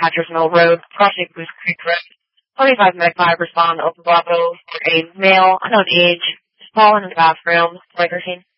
Hatchers Mill Road, Project Goose Creek Road. 25 Meg 5 respond, Open Bravo, for a male, unknown age, fallen in the bathroom, breaker scene.